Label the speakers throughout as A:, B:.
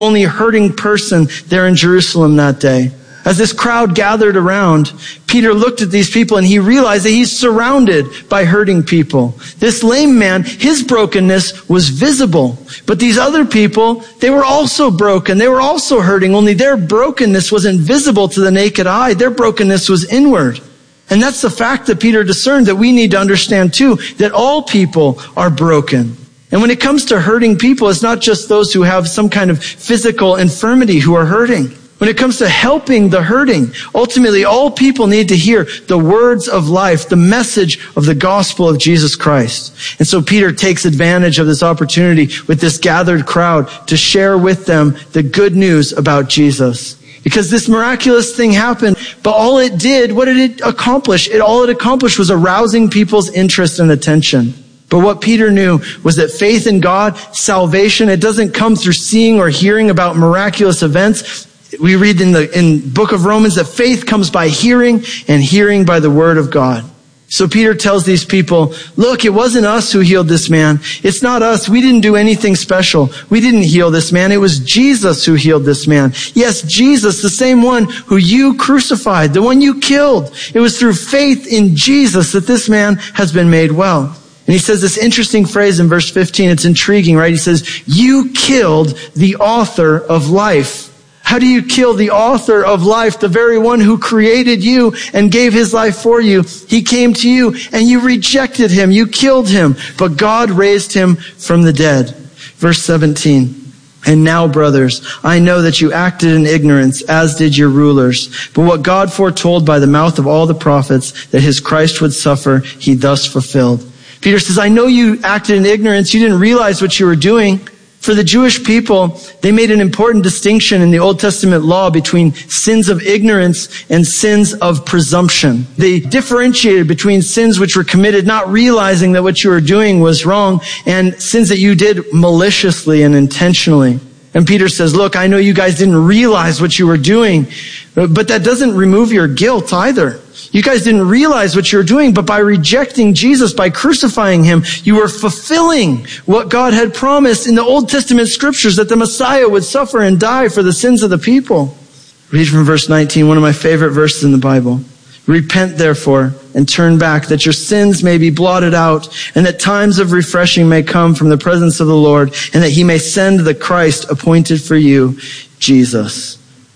A: only hurting person there in Jerusalem that day. As this crowd gathered around, Peter looked at these people and he realized that he's surrounded by hurting people. This lame man, his brokenness was visible. But these other people, they were also broken. They were also hurting, only their brokenness wasn't visible to the naked eye. Their brokenness was inward. And that's the fact that Peter discerned that we need to understand too, that all people are broken. And when it comes to hurting people, it's not just those who have some kind of physical infirmity who are hurting. When it comes to helping the hurting, ultimately all people need to hear the words of life, the message of the gospel of Jesus Christ. And so Peter takes advantage of this opportunity with this gathered crowd to share with them the good news about Jesus. Because this miraculous thing happened, but all it did, what did it accomplish? All it accomplished was arousing people's interest and attention. But what Peter knew was that faith in God, salvation, it doesn't come through seeing or hearing about miraculous events. We read in book of Romans that faith comes by hearing and hearing by the word of God. So Peter tells these people, look, it wasn't us who healed this man. It's not us. We didn't do anything special. We didn't heal this man. It was Jesus who healed this man. Yes, Jesus, the same one who you crucified, the one you killed. It was through faith in Jesus that this man has been made well. And he says this interesting phrase in verse 15. It's intriguing, right? He says, you killed the author of life. How do you kill the author of life, the very one who created you and gave his life for you? He came to you and you rejected him. You killed him, but God raised him from the dead. Verse 17. And now, brothers, I know that you acted in ignorance, as did your rulers. But what God foretold by the mouth of all the prophets, that his Christ would suffer, he thus fulfilled. Peter says, I know you acted in ignorance. You didn't realize what you were doing. For the Jewish people, they made an important distinction in the Old Testament law between sins of ignorance and sins of presumption. They differentiated between sins which were committed not realizing that what you were doing was wrong and sins that you did maliciously and intentionally. And Peter says, look, I know you guys didn't realize what you were doing, but that doesn't remove your guilt either. You guys didn't realize what you were doing, but by rejecting Jesus, by crucifying him, you were fulfilling what God had promised in the Old Testament scriptures, that the Messiah would suffer and die for the sins of the people. Read from verse 19, one of my favorite verses in the Bible. Repent, therefore, and turn back, that your sins may be blotted out, and that times of refreshing may come from the presence of the Lord, and that he may send the Christ appointed for you, Jesus.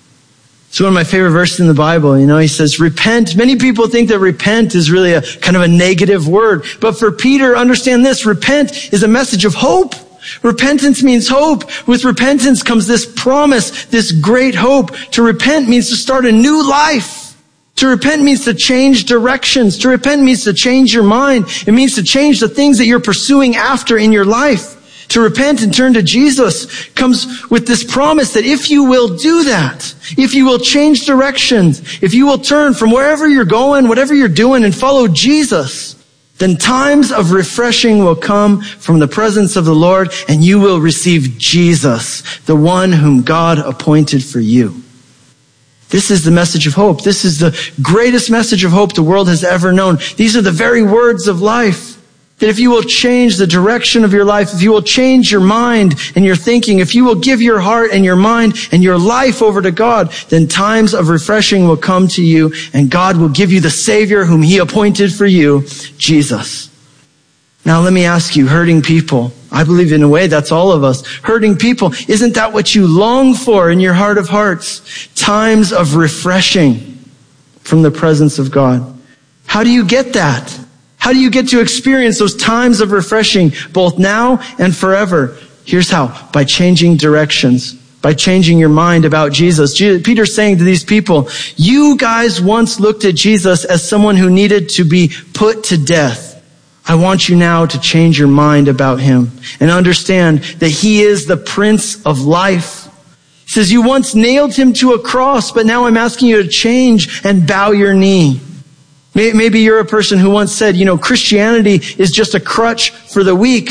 A: So one of my favorite verses in the Bible, he says, repent. Many people think that repent is really a kind of a negative word. But for Peter, understand this, repent is a message of hope. Repentance means hope. With repentance comes this promise, this great hope. To repent means to start a new life. To repent means to change directions. To repent means to change your mind. It means to change the things that you're pursuing after in your life. To repent and turn to Jesus comes with this promise that if you will do that, if you will change directions, if you will turn from wherever you're going, whatever you're doing, and follow Jesus, then times of refreshing will come from the presence of the Lord, and you will receive Jesus, the one whom God appointed for you. This is the message of hope. This is the greatest message of hope the world has ever known. These are the very words of life. That if you will change the direction of your life, if you will change your mind and your thinking, if you will give your heart and your mind and your life over to God, then times of refreshing will come to you, and God will give you the Savior whom he appointed for you, Jesus. Now let me ask you, hurting people, I believe in a way that's all of us. Hurting people, isn't that what you long for in your heart of hearts? Times of refreshing from the presence of God. How do you get that? How do you get to experience those times of refreshing both now and forever? Here's how. By changing directions. By changing your mind about Jesus. Peter's saying to these people, you guys once looked at Jesus as someone who needed to be put to death. I want you now to change your mind about him and understand that he is the Prince of Life. He says, you once nailed him to a cross, but now I'm asking you to change and bow your knee. Maybe you're a person who once said, Christianity is just a crutch for the weak.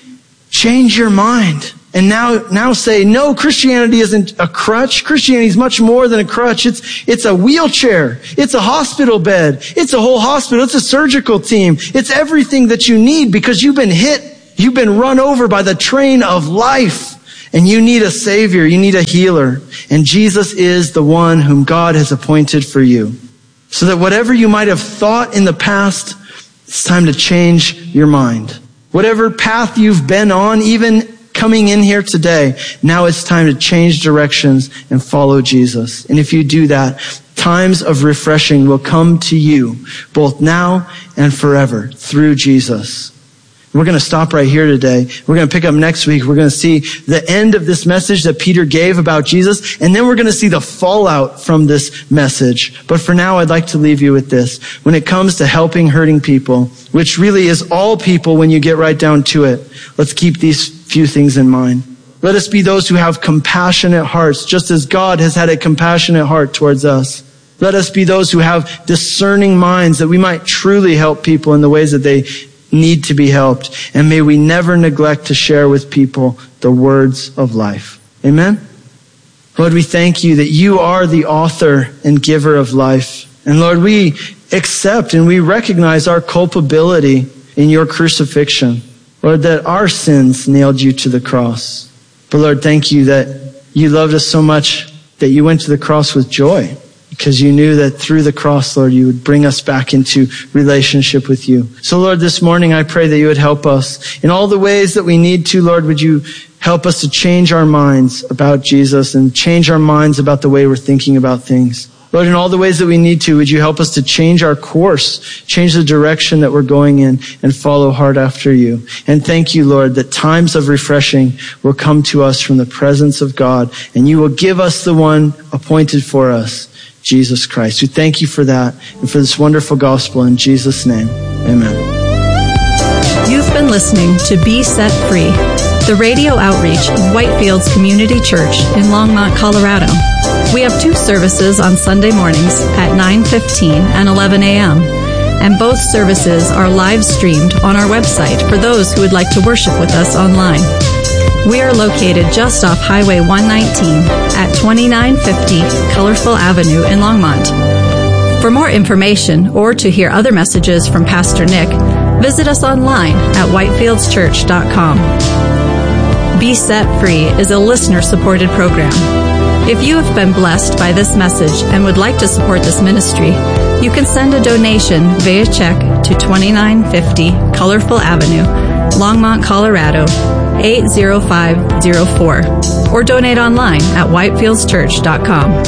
A: Change your mind. And now say, no, Christianity isn't a crutch. Christianity is much more than a crutch. It's a wheelchair. It's a hospital bed. It's a whole hospital. It's a surgical team. It's everything that you need because you've been hit. You've been run over by the train of life. And you need a Savior, you need a healer. And Jesus is the one whom God has appointed for you. So that whatever you might have thought in the past, it's time to change your mind. Whatever path you've been on, even coming in here today, now it's time to change directions and follow Jesus. And if you do that, times of refreshing will come to you, both now and forever, through Jesus. We're going to stop right here today. We're going to pick up next week. We're going to see the end of this message that Peter gave about Jesus, and then we're going to see the fallout from this message. But for now, I'd like to leave you with this. When it comes to helping hurting people, which really is all people when you get right down to it, let's keep these few things in mind. Let us be those who have compassionate hearts, just as God has had a compassionate heart towards us. Let us be those who have discerning minds, that we might truly help people in the ways that they need to be helped. And may we never neglect to share with people the words of life. Amen? Lord, we thank you that you are the author and giver of life. And Lord, we accept and we recognize our culpability in your crucifixion. Lord, that our sins nailed you to the cross. But Lord, thank you that you loved us so much that you went to the cross with joy, because you knew that through the cross, Lord, you would bring us back into relationship with you. So Lord, this morning I pray that you would help us in all the ways that we need to. Lord, would you help us to change our minds about Jesus and change our minds about the way we're thinking about things. Lord, in all the ways that we need to, would you help us to change our course, change the direction that we're going in, and follow hard after you. And thank you, Lord, that times of refreshing will come to us from the presence of God, and you will give us the one appointed for us, Jesus Christ. We thank you for that and for this wonderful gospel in Jesus' name. Amen.
B: You've been listening to Be Set Free, the radio outreach of Whitefields Community Church in Longmont, Colorado. We have 2 services on Sunday mornings at 9:15 and 11 a.m. And both services are live streamed on our website for those who would like to worship with us online. We are located just off Highway 119 at 2950 Colorful Avenue in Longmont. For more information or to hear other messages from Pastor Nick, visit us online at whitefieldschurch.com. Be Set Free is a listener-supported program. If you have been blessed by this message and would like to support this ministry, you can send a donation via check to 2950 Colorful Avenue, Longmont, Colorado, 80504, or donate online at whitefieldschurch.com.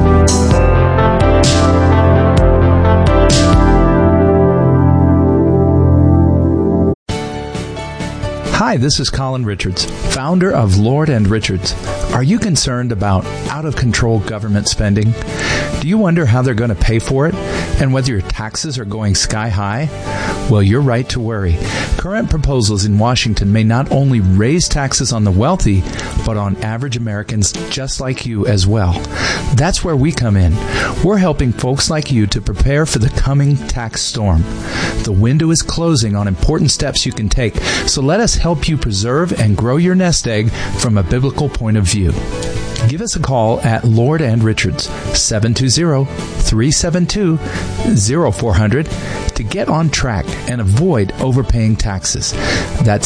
C: Hi, this is Colin Richards, founder of Lord and Richards. Are you concerned about out-of-control government spending? Do you wonder how they're going to pay for it and whether your taxes are going sky high? Well, you're right to worry. Current proposals in Washington may not only raise taxes on the wealthy, but on average Americans just like you as well. That's where we come in. We're helping folks like you to prepare for the coming tax storm. The window is closing on important steps you can take, so let us help you preserve and grow your nest egg from a biblical point of view. Give us a call at Lord and Richards, 720-372-0400 to get on track and avoid overpaying taxes. That's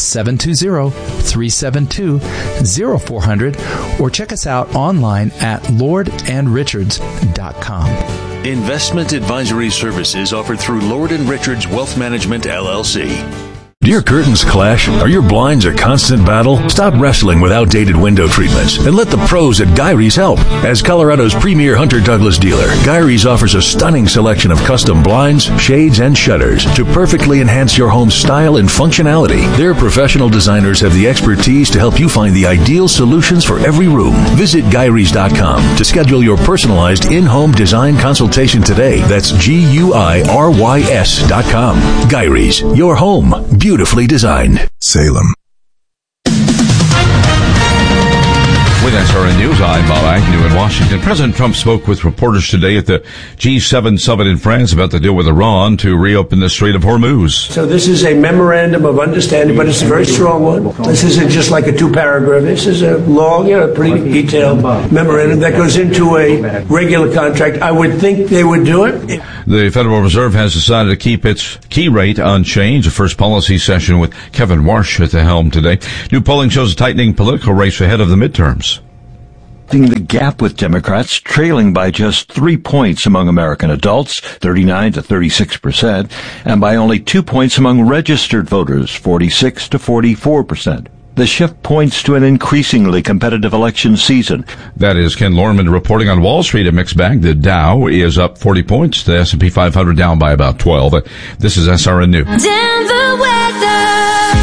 C: 720-372-0400, or check us out online at lordandrichards.com.
D: Investment advisory services offered through Lord & Richards Wealth Management, LLC.
E: Do your curtains clash? Are your blinds a constant battle? Stop wrestling with outdated window treatments and let the pros at Gyrie's help. As Colorado's premier Hunter Douglas dealer, Gyrie's offers a stunning selection of custom blinds, shades, and shutters to perfectly enhance your home's style and functionality. Their professional designers have the expertise to help you find the ideal solutions for every room. Visit Gyrie's.com to schedule your personalized in-home design consultation today. That's GUIRYS.com. Gyrie's, your home, beautifully designed.
F: Salem.
D: With
F: SRN News, I'm Bob Agnew in Washington. President Trump spoke with reporters today at the G7 summit in France about the deal with Iran to reopen the Strait of Hormuz.
G: So this is a memorandum of understanding, but it's a very strong one. This isn't just like a 2-paragraph. This is a long, pretty detailed memorandum that goes into a regular contract. I would think they would do it.
F: The Federal Reserve has decided to keep its key rate unchanged. The first policy session with Kevin Warsh at the helm today. New polling shows a tightening political race ahead of the midterms.
H: The gap with Democrats trailing by just 3 points among American adults, 39 to 36%, and by only 2 points among registered voters, 46 to 44%. The shift points to an increasingly competitive election season.
F: That is Ken Lorman reporting on Wall Street, a mixed bag. The Dow is up 40 points. The S&P 500 down by about 12. This is SRN News.
I: Denver weather.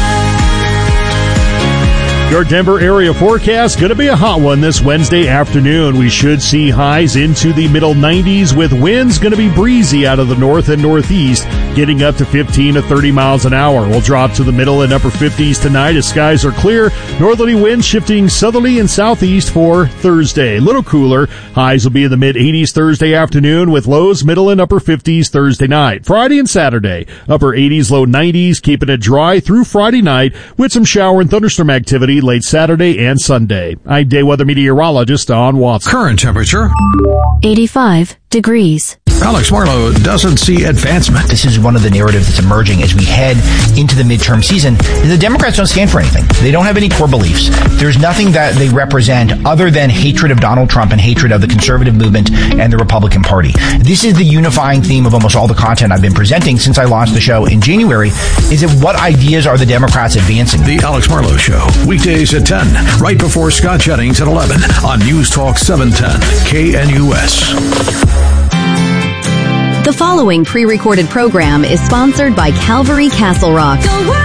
J: Your Denver area forecast going to be a hot one this Wednesday afternoon. We should see highs into the middle 90s with winds going to be breezy out of the north and northeast, getting up to 15 to 30 miles an hour. We'll drop to the middle and upper 50s tonight as skies are clear. Northerly winds shifting southerly and southeast for Thursday. A little cooler. Highs will be in the mid 80s Thursday afternoon with lows middle and upper 50s Thursday night. Friday and Saturday, upper 80s, low 90s, keeping it dry through Friday night with some shower and thunderstorm activity late Saturday and Sunday. I'm day weather meteorologist Don Watson.
K: Current temperature
L: 85 degrees.
K: Alex Marlowe doesn't see advancement.
M: This is one of the narratives that's emerging as we head into the midterm season. The Democrats don't stand for anything. They don't have any core beliefs. There's nothing that they represent other than hatred of Donald Trump and hatred of the conservative movement and the Republican Party. This is the unifying theme of almost all the content I've been presenting since I launched the show in January. Is it what ideas are the Democrats advancing?
K: The Alex Marlowe Show, weekdays at 10, right before Scott Jennings at 11 on News Talk 710 KNUS.
L: The following pre-recorded program is sponsored by Calvary Castle Rock.